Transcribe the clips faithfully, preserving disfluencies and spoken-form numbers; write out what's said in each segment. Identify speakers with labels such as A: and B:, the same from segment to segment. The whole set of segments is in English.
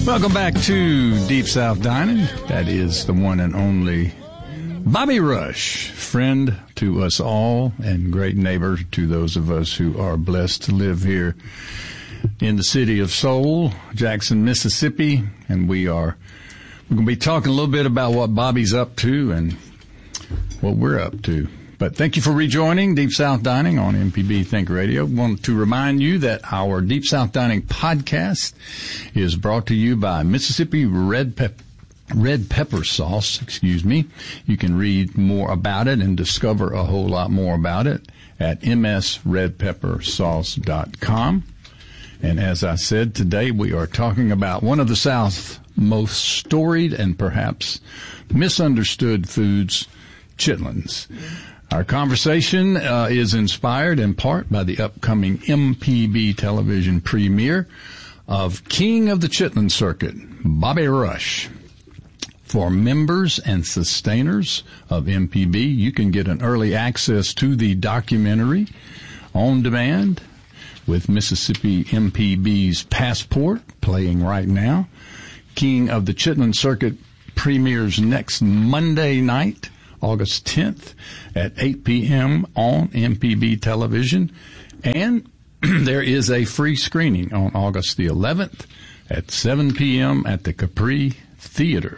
A: Welcome back to Deep South Dining. That is the one and only Bobby Rush, friend to us all and great neighbor to those of us who are blessed to live here in the city of Soul, Jackson, Mississippi. And we are we're going to be talking a little bit about what Bobby's up to and what we're up to. But thank you for rejoining Deep South Dining on M P B Think Radio. Want to remind you that our Deep South Dining podcast is brought to you by Mississippi Red Pepper. Red pepper sauce, excuse me. You can read more about it and discover a whole lot more about it at m s red pepper sauce dot com. And as I said, today we are talking about one of the South's most storied and perhaps misunderstood foods, chitlins. Our conversation uh, is inspired in part by the upcoming M P B television premiere of King of the Chitlin Circuit, Bobby Rush. For members and sustainers of M P B, you can get an early access to the documentary on demand with Mississippi M P B's Passport playing right now. King of the Chitlin Circuit premieres next Monday night, August tenth at eight p.m. on M P B television. And there is a free screening on August the eleventh at seven p.m. at the Capri Theater.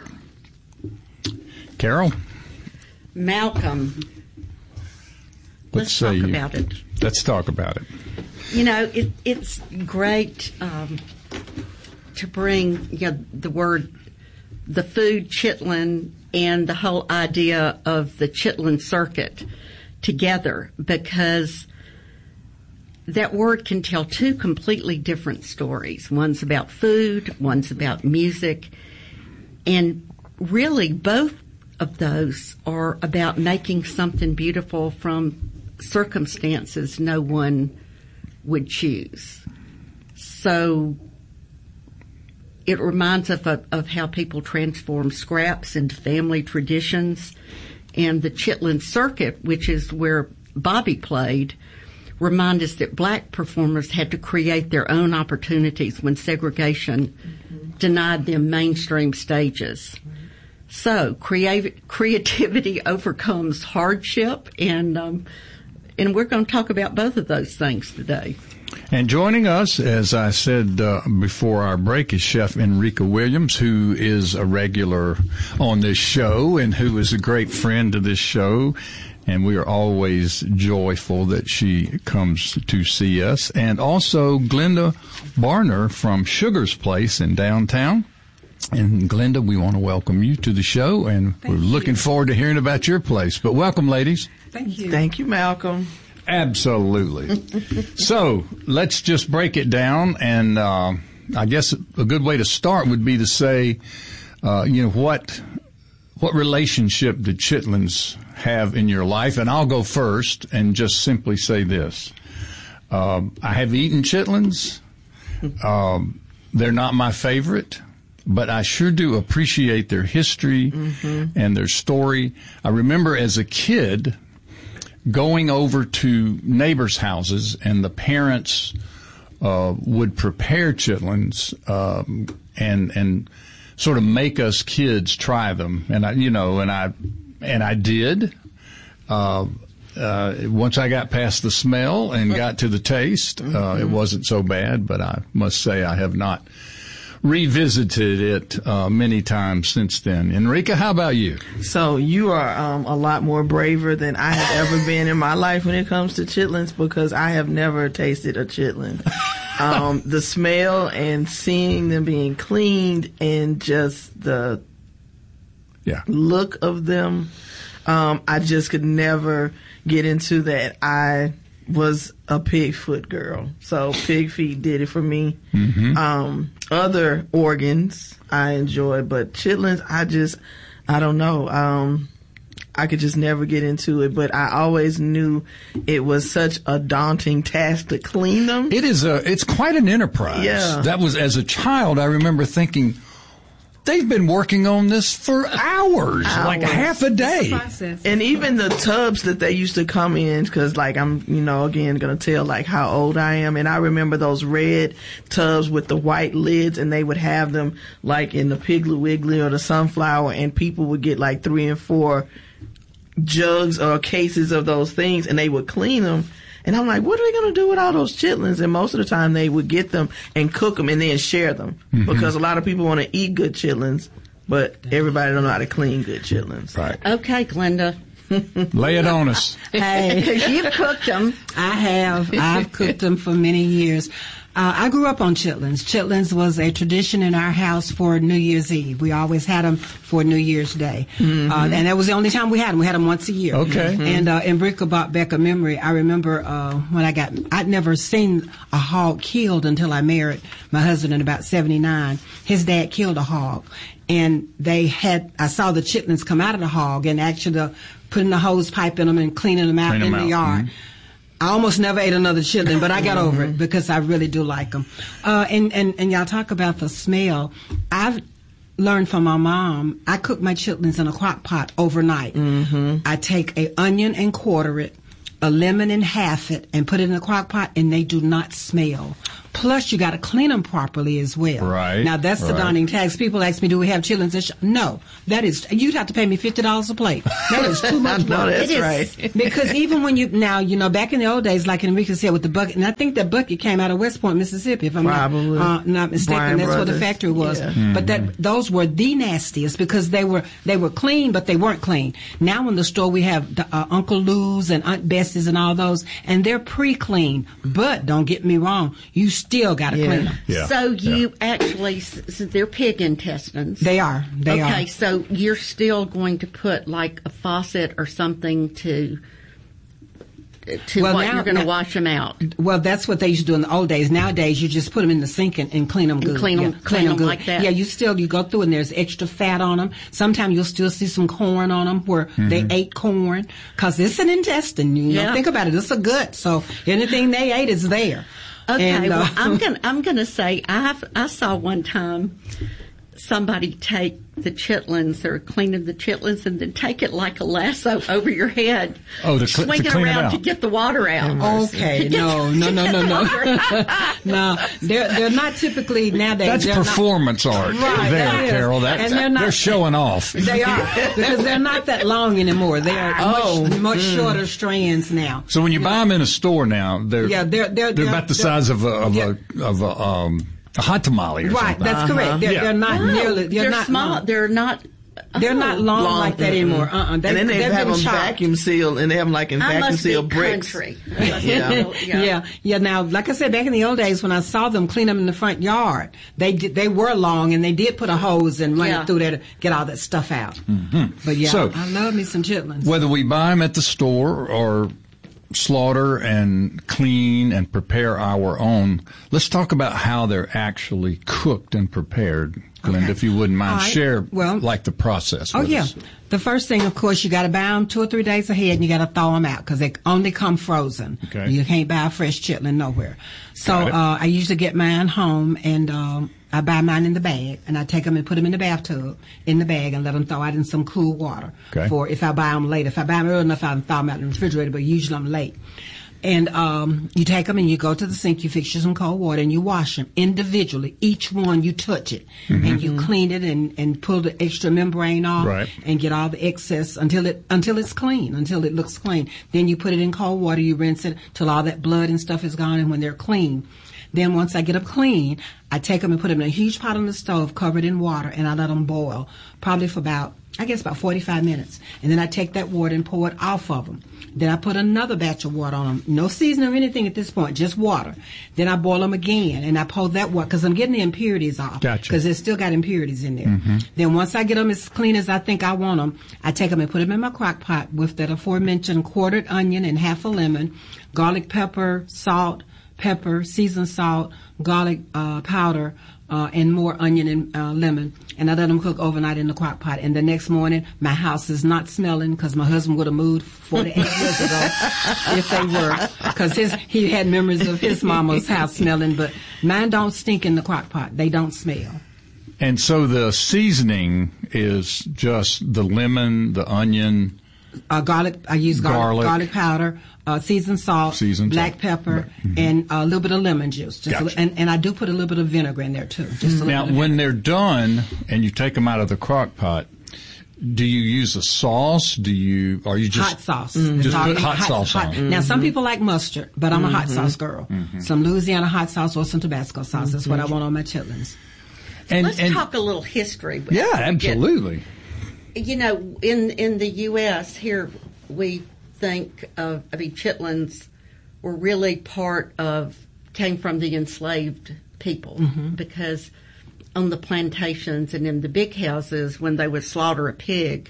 A: Carol?
B: Malcolm. Let's talk
A: you?
B: about it.
A: Let's talk about it.
B: You know, it, it's great um, to bring you know, the word, the food chitlin, and the whole idea of the chitlin circuit together, because that word can tell two completely different stories. One's about food, one's about music, and really both of those are about making something beautiful from circumstances no one would choose. So it reminds us of, of how people transform scraps into family traditions. And the Chitlin Circuit, which is where Bobby played, remind us that black performers had to create their own opportunities when segregation mm-hmm. denied them mainstream stages. So creative, creativity overcomes hardship, and um, and we're going to talk about both of those things today.
A: And joining us, as I said uh, before our break, is Chef Enrica Williams, who is a regular on this show and who is a great friend to this show. And we are always joyful that she comes to see us. And also Glenda Barner from Sugar's Place in downtown. And Glenda, we want to welcome you to the show, and Thank we're you. looking forward to hearing about your place. But welcome, ladies.
C: Thank you.
D: Thank you, Malcolm.
A: Absolutely. So let's just break it down, and uh, I guess a good way to start would be to say, uh, you know, what what relationship did chitlins have in your life? And I'll go first and just simply say this. Um, I have eaten chitlins. Um, they're not my favorite, but I sure do appreciate their history mm-hmm. and their story. I remember as a kid going over to neighbors' houses, and the parents uh, would prepare chitlins um, and and sort of make us kids try them. And I, you know, and I and I did. Uh, uh, once I got past the smell and got to the taste, mm-hmm. uh, it wasn't so bad. But I must say I have not revisited it uh, many times since then. Enrica, how about you?
D: So you are um, a lot more braver than I have ever been in my life when it comes to chitlins, because I have never tasted a chitlin. Um, the smell and seeing them being cleaned and just the
A: yeah.
D: look of them, um, I just could never get into that. I was a pig foot girl, so pig feet did it for me. Mm-hmm. Um, other organs I enjoy, but chitlins, I just, I don't know. Um, I could just never get into it, but I always knew it was such a daunting task to clean them.
A: It is a, it's quite an enterprise.
D: Yeah.
A: That was, as a child, I remember thinking, they've been working on this for hours,
D: Hours.
A: like half a day.
D: And even the tubs that they used to come in, because like I'm, you know, again gonna tell like how old I am, and I remember those red tubs with the white lids, and they would have them like in the Piggly Wiggly or the Sunflower, and people would get like three and four jugs or cases of those things, and they would clean them. And I'm like, what are they going to do with all those chitlins? And most of the time they would get them and cook them and then share them. Mm-hmm. Because a lot of people want to eat good chitlins, but everybody don't know how to clean good chitlins.
A: Right.
B: Okay, Glenda.
A: Lay it on us.
C: Hey,
B: You've cooked them.
C: I have. I've cooked them for many years. Uh, I grew up on chitlins. Chitlins was a tradition in our house for New Year's Eve. We always had them for New Year's Day. Mm-hmm. Uh, and that was the only time we had them. We had them once a year.
A: Okay. Mm-hmm.
C: And uh, in Brick about Becca memory, I remember uh, when I got, I'd never seen a hog killed until I married my husband in about seventy-nine. His dad killed a hog. And they had, I saw the chitlins come out of the hog and actually uh, putting the hose pipe in them and cleaning them out
A: Clean
C: in
A: them
C: the
A: out.
C: yard. Mm-hmm. I almost never ate another chitlin, but I got over it because I really do like them. Uh, and, and, and y'all talk about the smell. I've learned from my mom, I cook my chitlins in a crock pot overnight. Mm-hmm. I take a onion and quarter it, a lemon and half it, and put it in a crock pot, and they do not smell. Plus, you got to clean them properly as well.
A: Right.
C: Now, that's the
A: right. daunting
C: task. People ask me, do we have chitlins? And sh- no. That is, you'd have to pay me fifty dollars a plate. That is too much work.
D: No, that's
C: It is.
D: right.
C: Because even when you, now, you know, back in the old days, like Enrique said with the bucket, and I think that bucket came out of West Point, Mississippi, if I'm
D: Probably.
C: not, uh, not mistaken.
D: Bryan
C: That's where
D: Brothers.
C: the factory was.
D: Yeah.
A: Mm-hmm.
C: But that, those were the nastiest because they were, they were clean, but they weren't clean. Now in the store we have the, uh, Uncle Lou's and Aunt Bessie's and all those, and they're pre-clean. But don't get me wrong, you still got to
D: Yeah.
C: clean them.
A: Yeah.
B: So you
A: Yeah.
B: actually, so they're pig intestines.
C: They are. They
B: okay,
C: are.
B: so you're still going to put like a faucet or something to to
C: Well,
B: what
C: now-
B: you're going to
C: now-
B: wash them out.
C: Well, that's what they used to do in the old days. Nowadays, you just put them in the sink and, and clean them good.
B: clean 'em-
C: yeah,
B: clean 'em
C: good.
B: like that.
C: Yeah, you still, you go through and there's extra fat on them. Sometimes you'll still see some corn on them where
A: Mm-hmm.
C: they ate corn. Cause it's an intestine, you know.
B: Yeah.
C: Think about it. It's a gut. So anything they ate is there.
B: Okay,
C: And, uh,
B: well, I'm gonna I'm gonna say I've I saw one time somebody take the chitlins or cleaning the chitlins and then take it like a lasso over your head,
A: Oh, to cl-
B: swing
A: to
B: it
A: clean it
B: around
A: out.
B: to get the water out.
C: Okay, no, no, no, no, no. No, they're, they're not typically nowadays.
A: That's
C: they're not-
A: performance art
C: Right,
A: there,
C: that is.
A: Carol. That's,
C: And they're not-
A: they're showing off.
C: They are, because they're not that long anymore. They are
D: Oh,
C: much, much shorter strands now.
A: So when you buy them in a store now, they're
C: Yeah, they're- they're-
A: they're
C: they're-
A: about the
C: they're-
A: size of a of
C: yeah.
A: a of a um a hot tamale or
C: Right,
A: something.
C: that's correct. They're,
A: Yeah.
C: they're not
B: No,
C: nearly. They're,
B: they're
C: not
B: small.
C: Long.
B: They're not.
C: They're not long,
D: Long,
C: like that
D: mm-mm.
C: anymore. Uh-uh. They,
D: and then they
C: they've
D: have
C: been
D: them
C: chopped.
D: vacuum sealed, and they have them like in
B: I
D: vacuum
B: must be
D: sealed bricks.
B: country.
D: Yeah.
B: yeah.
C: Yeah, yeah. Now, like I said, back in the old days when I saw them clean them in the front yard, they did, they were long and they did put a hose and run
B: Yeah.
C: it through there to get all that stuff out. Mm-hmm. But yeah,
A: So-
C: I love me some chitlins.
A: Whether we buy them at the store or slaughter and clean and prepare our own, let's talk about how they're actually cooked and prepared. Glenda,
C: Okay.
A: if you wouldn't mind,
C: All right.
A: share
C: Well-
A: like the process.
C: Oh
A: with
C: yeah.
A: us.
C: The first thing, of course, you got to buy them two or three days ahead, and you got to thaw them out because they only come frozen.
A: Okay.
C: You can't buy a fresh chitlin nowhere. So
A: Got it.
C: uh, I usually get mine home, and um, I buy mine in the bag, and I take them and put them in the bathtub in the bag and let them thaw out in some cool water.
A: Okay.
C: For if I buy them late, if I buy them early enough, I'll thaw them out in the refrigerator. But usually I'm late. And um, you take them and you go to the sink, you fix you some cold water, and you wash them individually. Each one, you touch it, and you clean it and, and pull the extra membrane off,
A: Right.
C: and get all the excess until it until it's clean, until it looks clean. Then you put it in cold water, you rinse it till all that blood and stuff is gone, and when they're clean. Then once I get them clean, I take them and put them in a huge pot on the stove, covered in water, and I let them boil, probably for about, I guess about forty-five minutes. And then I take that water and pour it off of them. Then I put another batch of water on them. No seasoning or anything at this point, just water. Then I boil them again, and I pour that water, because I'm getting the impurities off.
A: Gotcha.
C: Because it's still got impurities in there. Then once I get them as clean as I think I want them, I take them and put them in my crock pot with that aforementioned quartered onion and half a lemon, garlic pepper, salt, pepper, seasoned salt, garlic uh, powder, uh, and more onion and uh, lemon. And I let them cook overnight in the crock pot. And the next morning, my house is not smelling because my husband would have moved forty-eight years ago if they were. Because his he had memories of his mama's house smelling. But mine don't stink in the crock pot. They don't smell.
A: And so the seasoning is just the lemon, the onion,
C: uh, garlic. I use garlic,
A: garlic,
C: garlic powder, uh, seasoned salt,
A: seasoned
C: black
A: salt.
C: pepper,
A: Mm-hmm.
C: and a little bit of lemon juice. Just
A: Gotcha.
C: a, and, and I do put a little bit of vinegar in there too. Just a little
A: Now,
C: bit of
A: when
C: vinegar.
A: they're done and you take them out of the crock pot, do you use a sauce? Do you, are you just
C: hot sauce.
A: Just
C: It's all-
A: put hot, sauce
C: hot-
A: on? Mm-hmm.
C: Now, some people like mustard, but I'm a hot sauce girl. Some Louisiana hot sauce or some Tabasco sauce. That's what I want on my chitlins.
A: And,
B: Let's
A: and
B: talk a little history.
A: yeah,
B: before we get-
A: absolutely.
B: You know, in in the U S here, we think of, I mean, chitlins were really part of, came from the enslaved people because on the plantations and in the big houses, when they would slaughter a pig,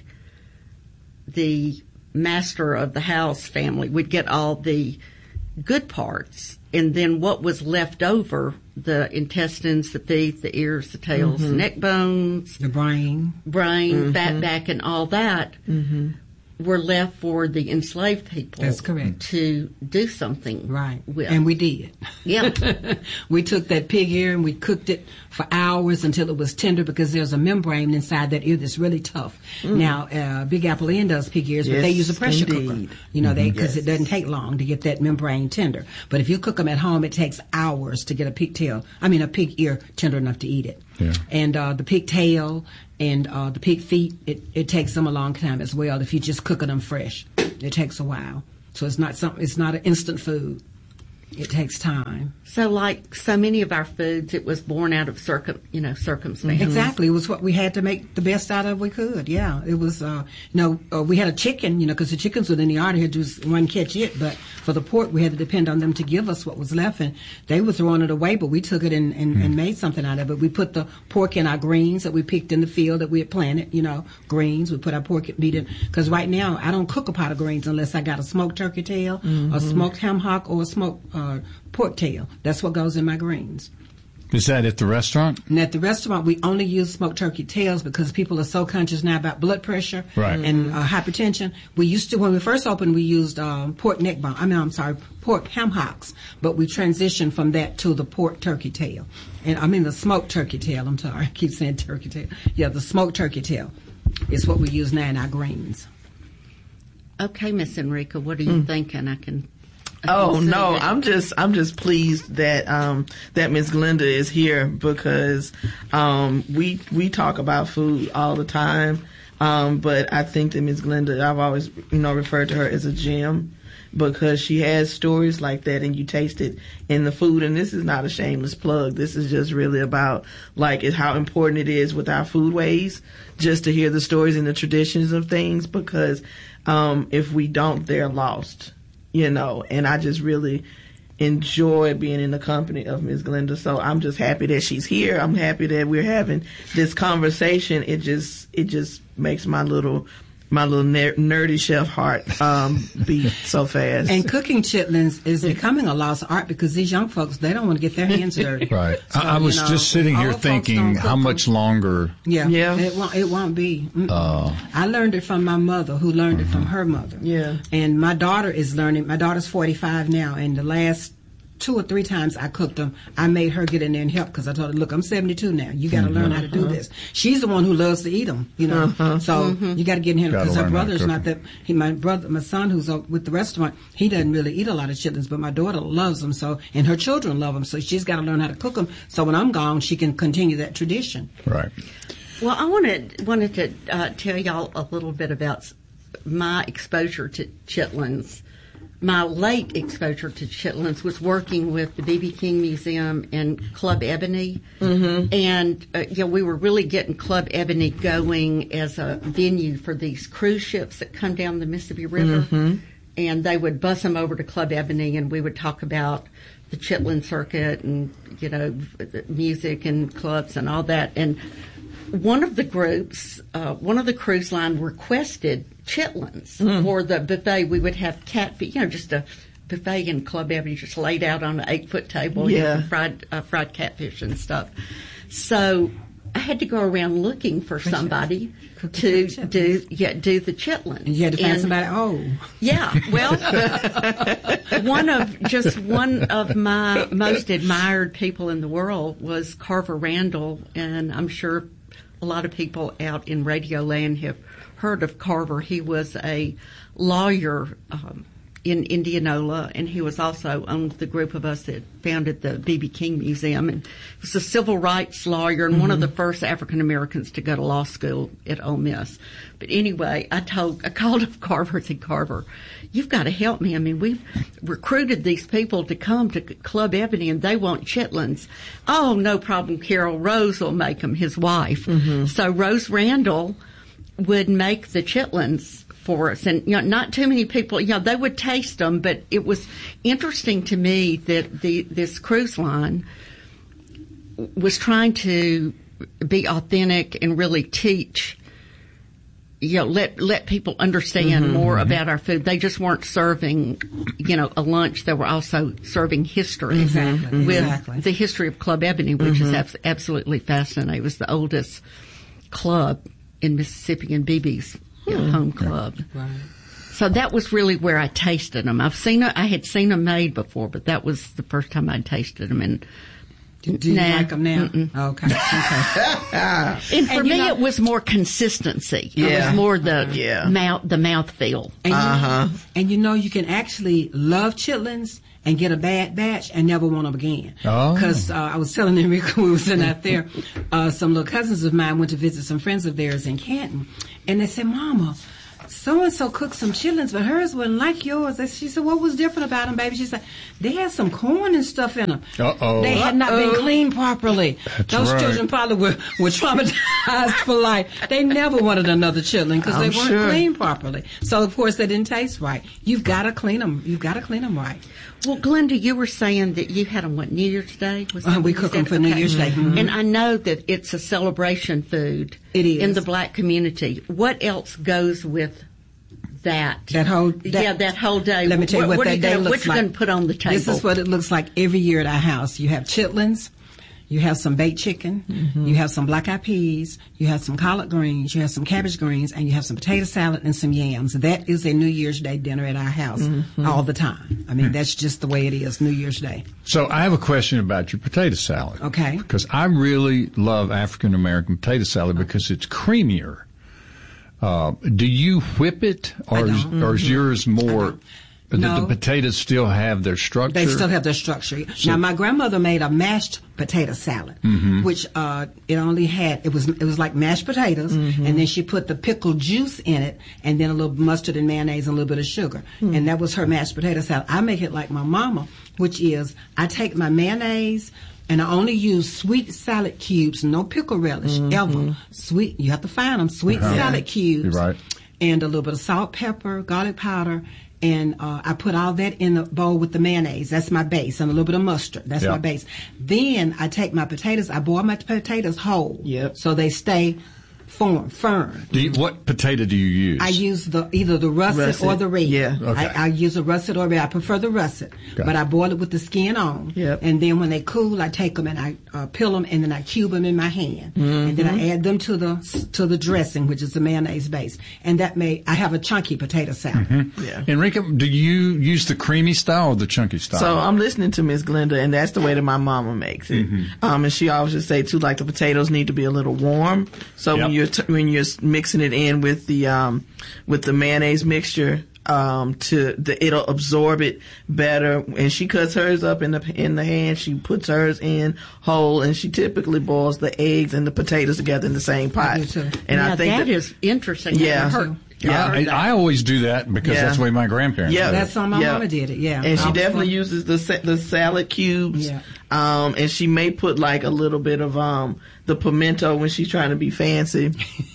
B: the master of the house family would get all the good parts, and then what was left over, the intestines, the feet, the ears, the tails, the neck bones,
C: The brain.
B: brain, fat back, and all that were left for the enslaved people.
C: That's correct.
B: To do something
C: Right.
B: with.
C: And we did.
B: Yeah.
C: We took that pig ear and we cooked it for hours until it was tender because there's a membrane inside that ear that's really tough. Now, uh, Big Apple Inn does pig ears, but they
D: Yes,
C: use a pressure
D: indeed.
C: cooker. You know, they because
D: Yes.
C: it doesn't take long to get that membrane tender. But if you cook them at home, it takes hours to get a pig tail. I mean, a pig ear tender enough to eat it.
A: Yeah.
C: And uh, the pig tail and uh, the pig feet, it, it takes them a long time as well. If you just cooking them fresh, it takes a while. So it's not something. It's not an instant food. It takes time.
B: So, like so many of our foods, it was born out of circum, you know, circumstance.
C: Exactly. It was what we had to make the best out of we could. Yeah. It was, uh, you know, uh, we had a chicken, you know, because the chickens were in the yard here, just one catch it. But for the pork, we had to depend on them to give us what was left. And they were throwing it away, but we took it and, and, and made something out of it. We put the pork in our greens that we picked in the field that we had planted, you know, greens. We put our pork meat in. Because right now, I don't cook a pot of greens unless I got a smoked turkey tail, a smoked ham hock, or a smoked uh, pork tail. That's what goes in my greens.
A: Is that at the restaurant?
C: And at the restaurant, we only use smoked turkey tails because people are so conscious now about blood pressure
A: Right.
C: and uh, hypertension. We used to, when we first opened, we used um, pork neck bone. I mean, I'm sorry, pork ham hocks. But we transitioned from that to the pork turkey tail. And I mean the smoked turkey tail. I'm sorry, I keep saying turkey tail. Yeah, the smoked turkey tail is what we use now in our greens.
B: Okay, Miss Enrica, what are you thinking? I can. I can
D: Oh
B: see
D: no,
B: that.
D: I'm just I'm just pleased that um that Miss Glenda is here because um we we talk about food all the time. Um but I think that Miss Glenda, I've always, you know, referred to her as a gem because she has stories like that and you taste it in the food. And this is not a shameless plug. This is just really about like it, how important it is with our foodways just to hear the stories and the traditions of things because um if we don't, they're lost. You know, and I just really enjoy being in the company of Miss Glenda. So I'm just happy that she's here. I'm happy that we're having this conversation. It just, it just makes my little, my little ner- nerdy chef heart um, beat so fast.
C: And cooking chitlins is becoming a lost art because these young folks, they don't want to get their hands dirty.
A: Right.
C: So,
A: I, I was
C: you know,
A: just sitting here
C: old folks
A: thinking
C: don't cook
A: how
C: them.
A: much longer.
C: Yeah,
D: Yeah.
C: It won't. It won't be. Mm-mm.
A: Uh,
C: I learned it from my mother, who learned it from her mother.
D: Yeah.
C: And my daughter is learning. My daughter's forty-five now, and the last two or three times I cooked them, I made her get in there and help because I told her, "Look, I'm seventy-two now. You got to learn how to do this." She's the one who loves to eat them, you know. So you got to get in here
A: Gotta
C: because her
A: learn how to
C: brother's
A: cook
C: not that.
A: 'em.
C: He, my brother, my son, who's up with the restaurant, he doesn't really eat a lot of chitlins, but my daughter loves them. So, and her children love them. So she's got to learn how to cook them. So when I'm gone, she can continue that tradition.
A: right.
B: Well, I wanted wanted to uh, tell y'all a little bit about my exposure to chitlins. My late exposure to chitlins was working with the B B. King Museum and Club Ebony, mm-hmm. and uh, you know, we were really getting Club Ebony going as a venue for these cruise ships that come down the Mississippi River, mm-hmm. and they would bus them over to Club Ebony, and we would talk about the chitlin circuit and you know music and clubs and all that. And one of the groups, uh, one of the cruise line requested chitlins mm. for the buffet. We would have catfish, you know, just a buffet in Club Avenue, just laid out on an eight foot table,
D: Yeah.
B: you know, fried uh, fried catfish and stuff. So I had to go around looking for somebody
C: Cook the
B: to
C: chitlins.
B: do yeah do the chitlins.
C: And you had to find
B: And-
C: somebody. Oh,
B: Yeah, well, one of just one of my most admired people in the world was Carver Randall, and I'm sure a lot of people out in Radio Land have heard of Carver. He was a lawyer um, in Indianola, and he was also on the group of us that founded the B B. King Museum, and he was a civil rights lawyer and mm-hmm. one of the first African Americans to go to law school at Ole Miss. But anyway, I told, I called up Carver and said, Carver, you've got to help me. I mean, we've recruited these people to come to Club Ebony, and they want chitlins. Oh, no problem, Carol. Rose will make them, his wife. Mm-hmm. So Rose Randall would make the chitlins for us, and you know, not too many people. You know, they would taste them, but it was interesting to me that the this cruise line was trying to be authentic and really teach. You know, let let people understand mm-hmm, more mm-hmm. about our food. They just weren't serving, you know, a lunch. They were also serving history
C: exactly,
B: with
C: exactly.
B: the history of Club Ebony, which
C: mm-hmm.
B: is abs- absolutely fascinating. It was the oldest club in Mississippi and B B's you know, home club.
C: Right.
B: So that was really where I tasted them. I've seen it, I had seen them made before, but that was the first time I'd tasted them. And
C: do, do you
B: nah,
C: like them now?
B: Mm-mm.
C: Okay. Okay.
B: And for
C: and
B: me,
C: know,
B: it was more consistency.
D: Yeah.
B: It was more the
D: yeah.
B: mouth, the mouth feel.
C: And you,
D: uh-huh.
C: and you know, you can actually love chitlins and get a bad batch and never want them again.
A: Oh.
C: Because uh, I was telling Enrico when we was in out there, uh, some little cousins of mine went to visit some friends of theirs in Canton, and they said, Mama, so-and-so cooked some chitlins, but hers wasn't like yours. And she said, what was different about them, baby? She said, they had some corn and stuff in them.
A: Uh-oh.
C: They had not
D: Uh-oh.
C: been cleaned properly.
A: That's
C: Those
A: right.
C: children probably were, were traumatized for life. They never wanted another chitlin because they
D: I'm
C: weren't
D: sure.
C: cleaned properly. So, of course, they didn't taste right. You've got to clean them. You've got to clean them right.
B: Well, Glenda, you were saying that you had them, what, New Year's Day? Was that
C: Uh,
B: what
C: we
B: you
C: cook them
B: said?
C: for New
B: Okay.
C: Year's Day. Mhm.
B: And I know that it's a celebration food
C: It is.
B: in the black community. What else goes with that?
C: That whole that,
B: yeah, that whole day.
C: Let me tell you what,
B: what
C: that
B: are you
C: day
B: gonna,
C: looks
B: what you
C: like.
B: going to put on the table?
C: This is what it looks like every year at our house. You have chitlins, you have some baked chicken,
B: Mm-hmm.
C: you have some black-eyed peas, you have some collard greens, you have some cabbage greens, and you have some potato salad and some yams. That is a New Year's Day dinner at our house
B: Mm-hmm.
C: all the time. I mean, that's just the way it is, New Year's Day.
A: So I have a question about your potato salad.
C: Okay.
A: Because I really love African American potato salad because it's creamier. Uh, do you whip it, or is, or is yours more? Did
C: No.
A: the potatoes still have their structure?
C: They still have their structure. Now, my grandmother made a mashed potato salad,
A: Mm-hmm.
C: which uh, it only had it was it was like mashed potatoes,
A: Mm-hmm.
C: and then she put the pickled juice in it, and then a little mustard and mayonnaise and a little bit of sugar,
A: Hmm.
C: and that was her mashed potato salad. I make it like my mama, which is I take my mayonnaise. And I only use sweet salad cubes, no pickle relish, ever. Sweet, you have to find them, sweet
A: Uh-huh.
C: salad cubes.
A: You're right.
C: And a little bit of salt, pepper, garlic powder, and uh, I put all that in the bowl with the mayonnaise. That's my base, and a little bit of mustard. That's
A: Yeah.
C: my base. Then I take my potatoes. I boil my potatoes whole,
D: Yep.
C: so they stay firm. firm.
A: Do you, what potato do you use?
C: I use the either the russet,
D: Russet,
C: or the red.
D: yeah.
A: Okay.
C: I, I use a russet or red. I prefer the russet,
A: Got
C: but
A: it.
C: I boil it with the skin on.
D: Yep.
C: And then when they cool, I take them and I uh, peel them and then I cube them in my hand, and then I add them to the to the dressing, which is the mayonnaise base, and that may I have a chunky potato salad.
D: Yeah.
A: Enrique, do you use the creamy style or the chunky style?
D: So I'm listening to Miss Glenda, and that's the way that my mama makes it.
A: Mm-hmm.
D: Um, and she always would say too, like the potatoes need to be a little warm. So when
A: Yep.
D: you're t- when you're mixing it in with the um with the mayonnaise mixture, um, to the it'll absorb it better. And she cuts hers up in the in the hand. She puts hers in whole, and she typically boils the eggs and the potatoes together in the same pot.
C: do too.
D: And
B: now,
D: I think
B: that
D: that,
B: is interesting.
D: Yeah.
B: I heard,
A: yeah,
B: I
A: I,
B: heard that.
A: I always do that because
D: Yeah.
A: that's the way my grandparents
D: Yeah.
A: did it.
C: That's how my
D: Yeah.
C: mama did it. Yeah,
D: And she
C: I was
D: definitely
C: like-
D: uses the sa- the salad cubes.
C: Yeah.
D: Um, and she may put like a little bit of um the pimento when she's trying to be fancy,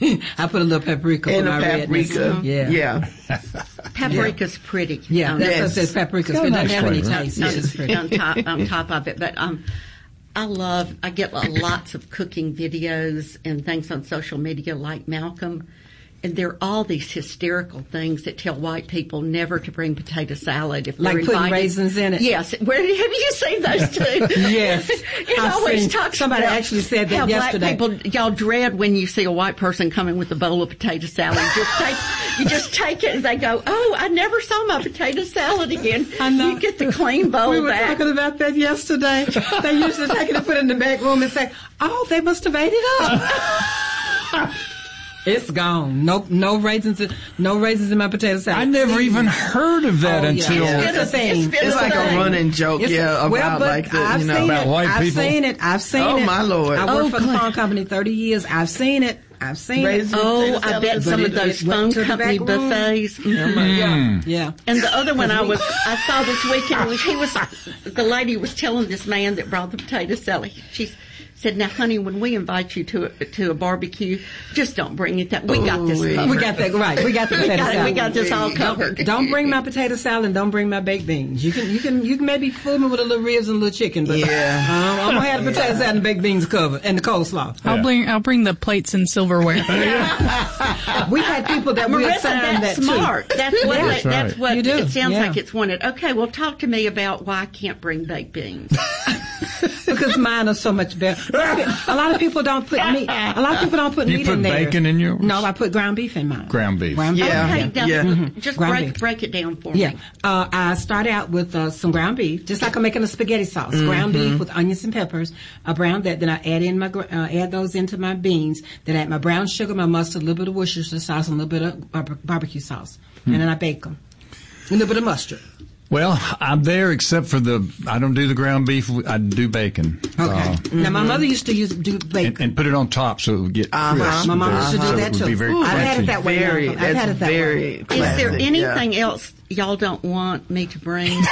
C: I put a little paprika
D: and
C: for
D: the
C: my redness.
D: paprika.
C: Yeah,
D: Yeah.
B: Paprika's pretty.
C: yeah.
B: Um,
C: That's
D: Yes.
C: what it says. Paprika.
A: Got a
C: It doesn't
A: nice
C: have any
A: flavor.
C: taste. It's just pretty.
B: on top on top of it. But um, I love I get lots of cooking videos and things on social media like Malcolm, and there are all these hysterical things that tell white people never to bring potato salad if
C: Like
B: they're
C: putting
B: invited.
C: raisins in it?
B: Yes. Where have you seen those too?
C: Yes.
B: It
C: I've
B: always
C: seen-
B: talks
C: somebody
B: about
C: actually said that
B: how
C: yesterday.
B: Black people, y'all dread when you see a white person coming with a bowl of potato salad. You just take, you just take it and they go, oh, I never saw my potato salad again.
C: I know.
B: You get the clean bowl
C: We were
B: back.
C: talking about that yesterday. They usually take it and put it in the back room and say, oh, they must have ate it up. It's gone. No, no raisins. In, no raisins in my potato salad.
A: I never even heard of that
C: Oh, yeah.
A: until
C: It's
B: It's
C: a thing.
B: been
D: It's like
B: thing.
D: a running joke,
C: It's-
D: yeah, about
C: well, but
D: like the,
C: I've
D: you know.
C: seen
A: About
C: it.
A: white
C: I've
A: people.
C: seen it. I've seen
D: Oh,
C: it.
D: my Lord.
C: I worked
B: Oh,
C: for the
B: good.
C: phone company thirty years. I've seen it. I've seen
D: Raisins.
C: it.
B: Oh,
D: Potato
B: I
D: salad.
B: bet
C: But
B: some
C: it-
B: of those
C: it went
B: phone
C: to the
B: company
C: back room.
B: buffets.
C: Yeah. Yeah.
B: And the other one I was, I saw this weekend was he was, the lady was telling this man that brought the potato salad. She said, "Now, honey, when we invite you to a, to a barbecue, just don't bring it that we got this
D: Ooh-wee.
B: covered.
C: We got that right. We got the
B: We
C: potato
B: got, it.
C: salad.
B: we got this all covered.
C: Don't bring my potato salad and don't bring my baked beans. You can you can you can maybe fool me with a little ribs and a little chicken, but
D: Yeah.
C: um, I'm gonna have the potato salad and baked beans covered and the coleslaw.
A: Yeah.
E: I'll bring I'll bring the plates and silverware.
C: We had people that we
B: Marissa,
C: assigned
B: that's
C: that
B: smart.
C: to.
B: That's what.
C: Yeah.
B: they-
A: That's
B: that's
A: right.
B: what.
C: You do.
B: It sounds
C: Yeah.
B: like it's wanted. Okay, well, talk to me about why I can't bring baked beans.
C: Because mine are so much better. A lot of people don't put meat. A lot of people don't put
A: You
C: meat
A: put
C: in there.
A: bacon in yours?
C: No, I put ground beef in mine.
A: Ground beef.
C: Ground beef.
D: Yeah.
B: Okay, now,
D: yeah.
C: Mm-hmm.
B: just
C: Ground
B: break
C: beef.
B: break it down for
C: Yeah,
B: me.
C: uh, I start out with uh, some ground beef, just like I'm making a spaghetti sauce. Ground beef with onions and peppers. I brown that, then I add in my gr- uh, add those into my beans. Then I add my brown sugar, my mustard, a little bit of Worcestershire sauce, and a little bit of bar- barbecue sauce, and then I bake them. A little bit of mustard.
A: Well, I'm there except for the, I don't do the ground beef, I do bacon.
C: Okay.
A: Uh,
C: Now my mother used to use do bacon.
A: and, and put it on top so it would get
D: Uh-huh.
A: crisp.
C: My mom used to do
A: So
C: that
A: it would
C: too.
A: be very
C: Ooh, I've had it
A: crunchy.
C: that way.
D: Very,
C: now. I've
D: that's
C: had it that
D: very
C: way.
B: Is there
D: classic,
B: anything
D: yeah.
B: else y'all don't want me to bring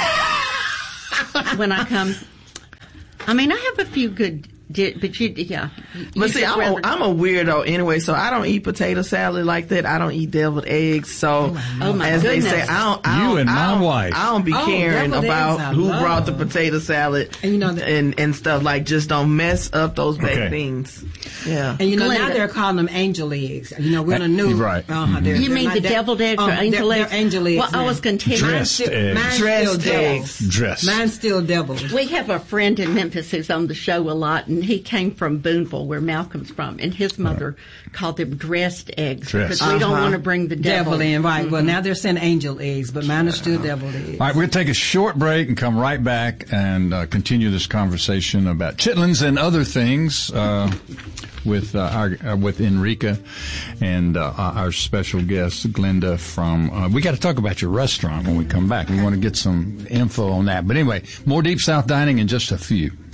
B: when I come? I mean, I have a few good, di- but you, yeah. you
D: But see,
B: just
D: I'm
B: rather-
D: a, I'm a weirdo anyway, so I don't eat potato salad like that. I don't eat deviled eggs. So,
B: Oh, my
D: as they
B: goodness.
D: say, I don't. I
A: You
D: don't,
A: and
D: I
A: my
D: don't,
A: wife.
D: I don't be
C: Oh,
D: caring
C: deviled eggs
D: about
C: I
D: who
C: love.
D: brought the potato salad
C: And you know that-
D: and and stuff. Like, just don't mess up those baked
A: Okay.
D: beans. Yeah.
C: And you know, now
B: Glenda.
C: they're calling them angel eggs. You know, we're in a new.
A: Right.
C: Uh-huh, they're-
B: You
C: they're
B: mean
C: not
B: the
C: de-
B: deviled eggs
C: uh,
B: or angel
C: they're,
B: eggs?
C: They're angel eggs.
B: Well, I
C: now.
B: was going to tell you.
A: Dressed
C: Still-
A: eggs.
C: Mine's
D: Dressed
C: still
D: eggs.
C: deviled.
A: Dressed.
C: Mine's still deviled.
B: We have a friend in Memphis who's on the show a lot, and he came from Boonville, where Malcolm's from, and his mother called them dressed eggs
A: Dressed.
B: because we don't
D: Uh-huh.
B: want to bring the devil.
C: Devil in, right. Well, now they're saying angel eggs, but mine are still deviled eggs.
A: All right, we'll take a short break and come right back and uh, continue this conversation about chitlins and other things uh, with uh, our uh, with Enrica and uh, our special guest Glenda from. Uh, we got to talk about your restaurant when we come back. We want to get some info on that. But anyway, more Deep South Dining in just a few.